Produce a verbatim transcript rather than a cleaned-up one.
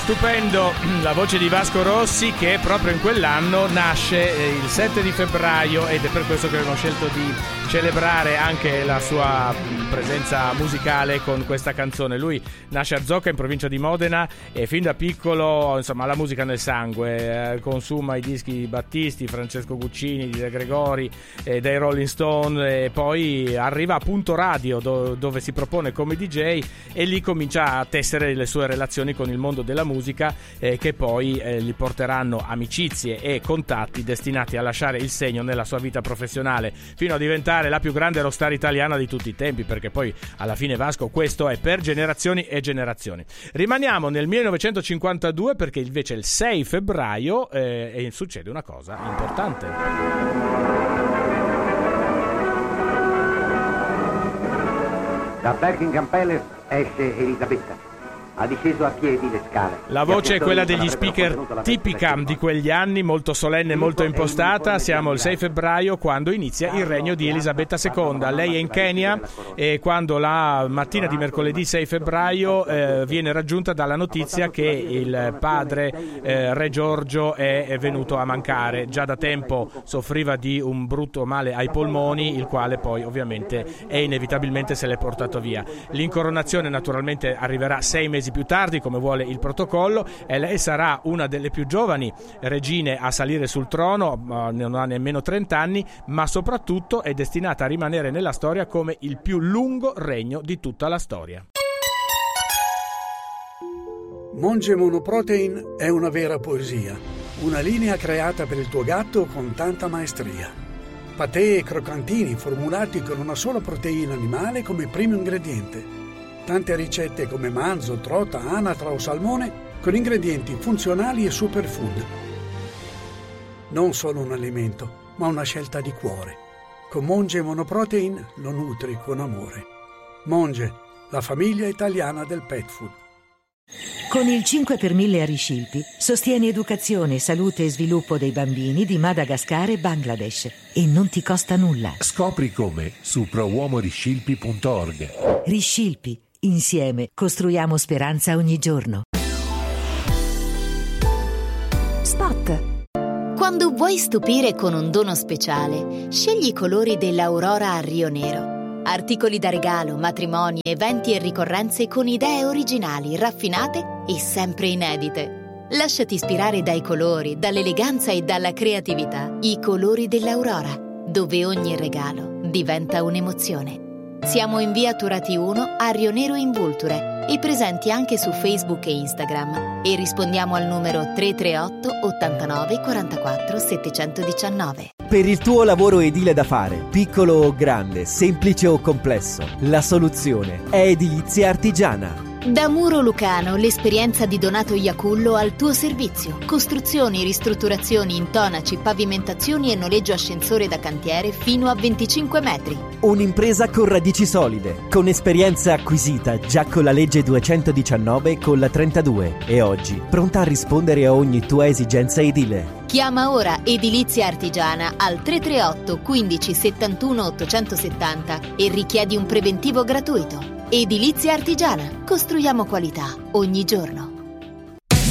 Stupendo, la voce di Vasco Rossi, che proprio in quell'anno nasce il sette di febbraio, ed è per questo che abbiamo scelto di celebrare anche la sua presenza musicale con questa canzone. Lui nasce a Zocca, in provincia di Modena, e fin da piccolo, insomma, la musica nel sangue, eh, consuma i dischi di Battisti, Francesco Guccini, di De Gregori, eh, dei Rolling Stone, e poi arriva a Punto Radio, do- dove si propone come D J, e lì comincia a tessere le sue relazioni con il mondo della musica, eh, che poi eh, gli porteranno amicizie e contatti destinati a lasciare il segno nella sua vita professionale, fino a diventare la più grande rockstar italiana di tutti i tempi, perché poi alla fine, Vasco, questo è per generazioni e generazioni. Rimaniamo nel millenovecentocinquantadue, perché invece il sei febbraio eh, e succede una cosa importante. Da Buckingham Palace esce Elisabetta. Ha disceso a piedi le scale. La voce è quella degli speaker tipica di quegli anni, molto solenne, molto impostata. Siamo il sei febbraio, quando inizia il regno di Elisabetta seconda. Lei è in Kenya, e quando la mattina di mercoledì sei febbraio eh, viene raggiunta dalla notizia che il padre eh, Re Giorgio è, è venuto a mancare. Già da tempo soffriva di un brutto male ai polmoni, il quale poi ovviamente e inevitabilmente se l'è portato via. L'incoronazione naturalmente arriverà sei mesi più tardi, come vuole il protocollo, e lei sarà una delle più giovani regine a salire sul trono, non ha nemmeno trenta anni, ma soprattutto è destinata a rimanere nella storia come il più lungo regno di tutta la storia. Monge Monoprotein è una vera poesia, una linea creata per il tuo gatto con tanta maestria. Patè e croccantini formulati con una sola proteina animale come primo ingrediente. Tante ricette come manzo, trota, anatra o salmone con ingredienti funzionali e superfood. Non solo un alimento, ma una scelta di cuore. Con Monge Monoprotein lo nutri con amore. Monge, la famiglia italiana del pet food. Con il cinque per mille a Riscilpi sostieni educazione, salute e sviluppo dei bambini di Madagascar e Bangladesh, e non ti costa nulla. Scopri come su pro uomo riscilpi punto org. Riscilpi. Insieme costruiamo speranza ogni giorno. Spot. Quando vuoi stupire con un dono speciale, scegli i colori dell'Aurora a Rio Nero. Articoli da regalo, matrimoni, eventi e ricorrenze con idee originali, raffinate e sempre inedite. Lasciati ispirare dai colori, dall'eleganza e dalla creatività. I colori dell'Aurora, dove ogni regalo diventa un'emozione. Siamo in via Turati uno a Rio Nero in Vulture e presenti anche su Facebook e Instagram, e rispondiamo al numero tre tre otto ottantanove quarantaquattro settecentodiciannove. Per il tuo lavoro edile da fare, piccolo o grande, semplice o complesso, la soluzione è Edilizia Artigiana. Da Muro Lucano, l'esperienza di Donato Iacullo al tuo servizio. Costruzioni, ristrutturazioni, intonaci, pavimentazioni e noleggio ascensore da cantiere fino a venticinque metri. Un'impresa con radici solide, con esperienza acquisita già con la legge duecentodiciannove e con la trentadue, e oggi pronta a rispondere a ogni tua esigenza edile. Chiama ora Edilizia Artigiana al tre tre otto quindici settantuno ottocentosettanta e richiedi un preventivo gratuito. Edilizia Artigiana. Costruiamo qualità ogni giorno.